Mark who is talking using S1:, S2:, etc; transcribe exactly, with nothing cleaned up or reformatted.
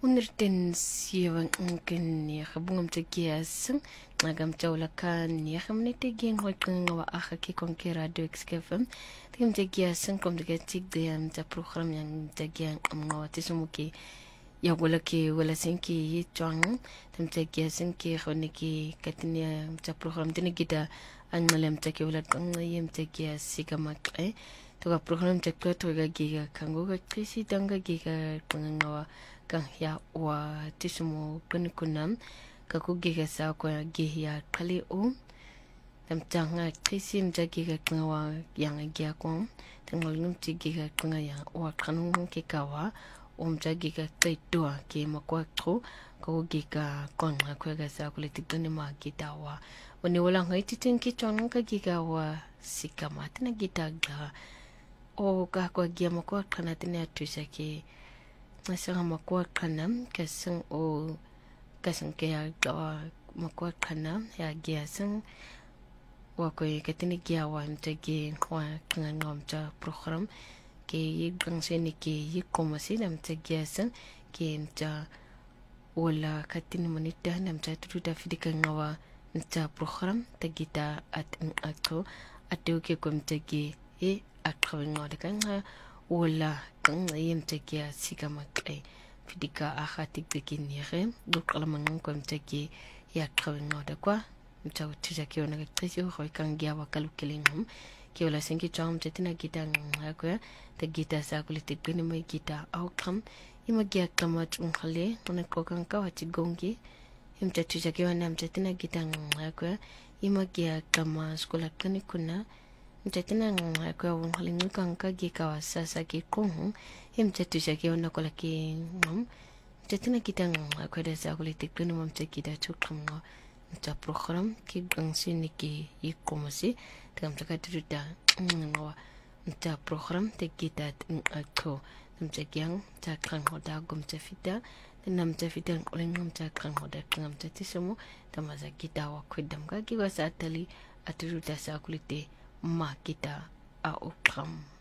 S1: honderdtien zevenennegentig bungam te giasing ngam tawla kan niyam nete gen hoikan wa akha ki konke radio xkfm tim te giasing kom de tik de am ta program yang te gen amwa tisumuki ya wala ki wala sinki yi twang tim te giasing ki khoniki katnya ta program tene gida angalem te ki wala kan yem te giasika makre to ga program te ko to ga giga kango ga krisi tanga giga pangawa kan ya wa tisumu kunkunam ka ku giga sa ko giya kali o tam tanga krisi mja giga kanwa yang giya ko tangol num ti giga kanga ya wa kanu ke kawa o mja giga kaito ke makwa tro ko giga kon ko ga sa ko le tikane ma gitawa oni wala ngai titin ki chon ka giga wa sikama tena gitaga o ka ko giya makwa kana tena tusa ke masang makwa kana kasang o kasang kaya gawa makwa kana ya giya sang wa ko katini giya wa mtagi wa kanga ngam ta program ke yigang seni ke yikomasi nam tagi sang ke mta wala katini manita nam ta tuda fidika ngawa mta program tagita at akto atu ke ko mtagi e akto ngode kanga wala kang yem tekia sika makai fidika akhati bekinire dokala mangun ko mteki ya krawin ngoda kwa mtaw tija ki ona trisi ko kan gya wakalu kelingum ki wala sinki cham tetina gita ngakwa te gita sa kulite gani mai gita outcome ima gya kamat unkhale ona ko kan ka wati gongi imta tija ki ona mtetina gita ngakwa ima gya kama skola kani kuna mtatina ngakwa unkhale kan ka gika wasasa ki konhu imtatu shaki ona kola ki ngam mtatina kita ngakwa da sa kulite gani mamta kita chukam mta program ki gangsini ki yikomasi tam takatuda ngawa mta program te kita ngakko mta gyang ta kan hoda gum ta fita nam ta fita ngam ta kan hoda ngam ta tisemo tamaza kita wa kwedam ka ki wasa tali aturuda sa kulite ma kita a okram